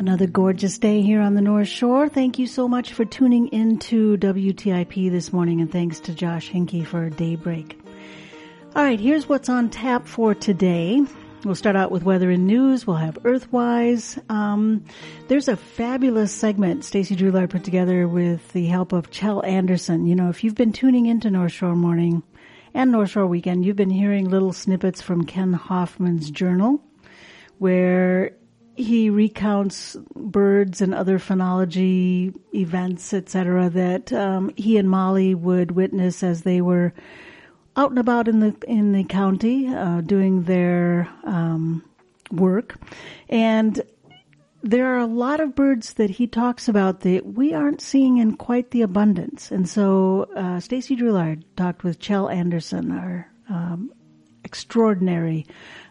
Another gorgeous day here on the North Shore. Thank you so much for tuning into WTIP this morning, and thanks to Josh Hinkie for Daybreak. All right, here's what's on tap for today. We'll start out with weather and news. We'll have Earthwise. There's a fabulous segment Stacy Drewlard put together with the help of Chell Anderson. You know, if you've been tuning into North Shore Morning and North Shore Weekend, you've been hearing little snippets from Ken Hoffman's journal, where he recounts birds and other phenology events, etc., that he and Molly would witness as they were out and about in the county doing their work. And there are a lot of birds that he talks about that we aren't seeing in quite the abundance. And so Stacy Drewlard talked with Chell Anderson, our extraordinary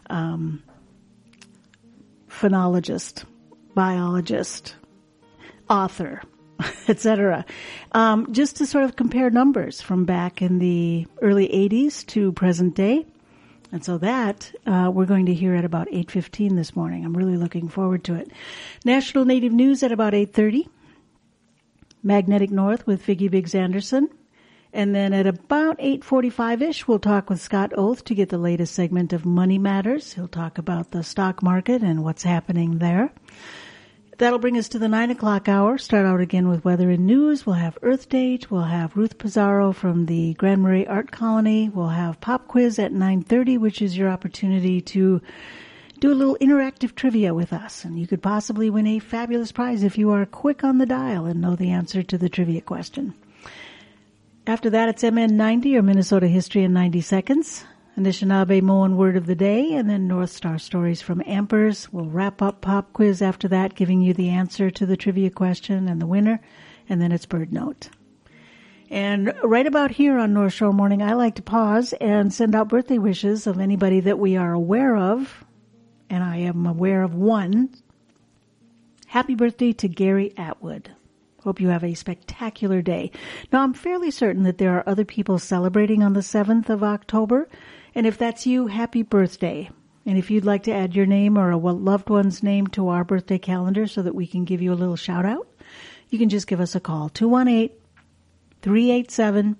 phenologist, biologist, author, etc., just to sort of compare numbers from back in the early 80s to present day. And so that we're going to hear at about 8:15 this morning. I'm really looking forward to it. National Native News at about 8:30. Magnetic North with Figgy Biggs Anderson. And then at about 8:45-ish, we'll talk with Scott Oath to get the latest segment of Money Matters. He'll talk about the stock market and what's happening there. That'll bring us to the 9 o'clock hour. Start out again with weather and news. We'll have Earth Date. We'll have Ruth Pizarro from the Grand Marais Art Colony. We'll have Pop Quiz at 9:30, which is your opportunity to do a little interactive trivia with us. And you could possibly win a fabulous prize if you are quick on the dial and know the answer to the trivia question. After that, it's MN 90, or Minnesota History in 90 Seconds, Anishinaabe-Moan Word of the Day, and then North Star Stories from Ampers. We'll wrap up Pop Quiz after that, giving you the answer to the trivia question and the winner, and then it's Bird Note. And right about here on North Shore Morning, I like to pause and send out birthday wishes of anybody that we are aware of, and I am aware of one. Happy birthday to Gary Atwood. Hope you have a spectacular day. Now, I'm fairly certain that there are other people celebrating on the 7th of October, and if that's you, happy birthday. And if you'd like to add your name or a loved one's name to our birthday calendar so that we can give you a little shout-out, you can just give us a call, 218-387-1070,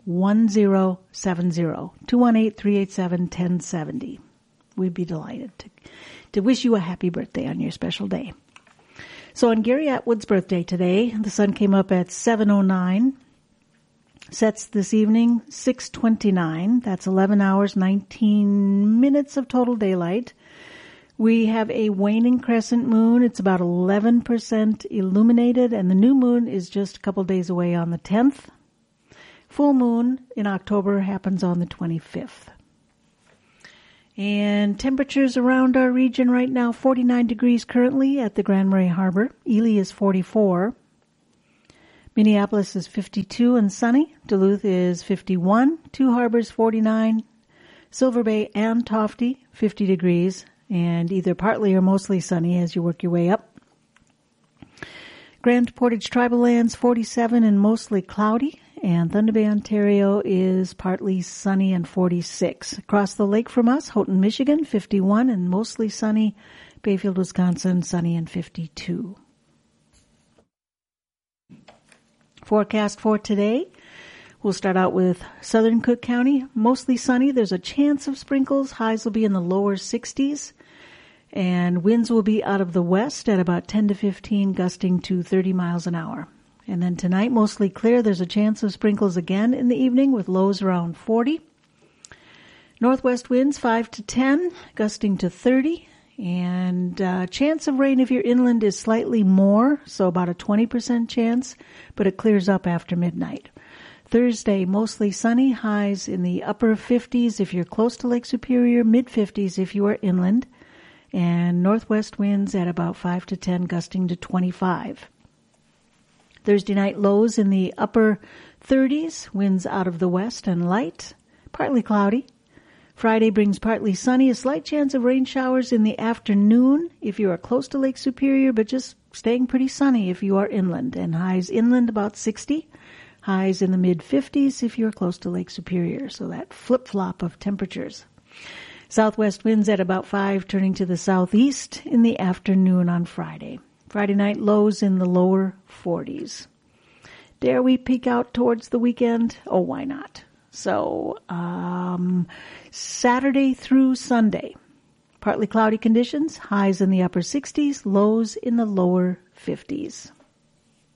218-387-1070. We'd be delighted to wish you a happy birthday on your special day. So on Gary Atwood's birthday today, the sun came up at 7:09, sets this evening 6:29. That's 11 hours, 19 minutes of total daylight. We have a waning crescent moon. It's about 11% illuminated, and the new moon is just a couple days away on the 10th. Full moon in October happens on the 25th. And temperatures around our region right now, 49 degrees currently at the Grand Marais Harbor. Ely is 44. Minneapolis is 52 and sunny. Duluth is 51. Two Harbors, 49. Silver Bay and Tofte, 50 degrees. And either partly or mostly sunny as you work your way up. Grand Portage Tribal Lands, 47 and mostly cloudy. And Thunder Bay, Ontario is partly sunny and 46. Across the lake from us, Houghton, Michigan, 51 and mostly sunny. Bayfield, Wisconsin, sunny and 52. Forecast for today. We'll start out with southern Cook County, mostly sunny. There's a chance of sprinkles. Highs will be in the lower 60s. And winds will be out of the west at about 10 to 15, gusting to 30 miles an hour. And then tonight, mostly clear. There's a chance of sprinkles again in the evening with lows around 40. Northwest winds 5 to 10, gusting to 30. And chance of rain if you're inland is slightly more, so about a 20% chance, but it clears up after midnight. Thursday, mostly sunny, highs in the upper 50s if you're close to Lake Superior, mid-50s if you are inland. And northwest winds at about 5 to 10, gusting to 25. Thursday night lows in the upper 30s, winds out of the west and light, partly cloudy. Friday brings partly sunny, a slight chance of rain showers in the afternoon if you are close to Lake Superior, but just staying pretty sunny if you are inland. And highs inland about 60, highs in the mid-50s if you're close to Lake Superior. So that flip-flop of temperatures. Southwest winds at about 5, turning to the southeast in the afternoon on Friday. Friday night lows in the lower 40s. Dare we peek out towards the weekend? Oh, why not? So, Saturday through Sunday, partly cloudy conditions, highs in the upper 60s, lows in the lower 50s.